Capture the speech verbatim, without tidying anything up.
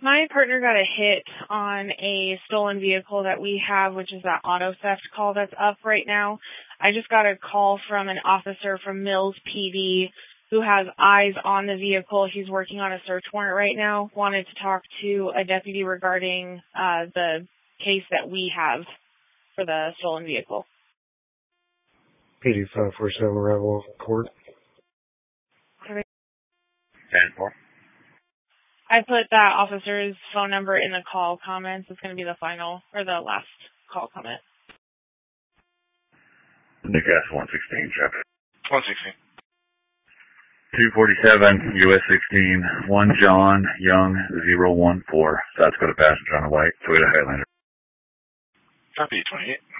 My partner got a hit on a stolen vehicle that we have, which is that auto theft call that's up right now. I just got a call from an officer from Mills P D who has eyes on the vehicle. He's working on a search warrant right now. Wanted to talk to a deputy regarding uh, the case that we have for the stolen vehicle. P D five four seven Arrival Court. ten four. I put that officer's phone number in the call comments. It's going to be the final, or the last call comment. Newcastle one sixteen, check. one sixteen. two forty-seven, U S sixteen, one John Young, zero one four. South Dakota passenger on a white Toyota Highlander. Copy, twenty-eight.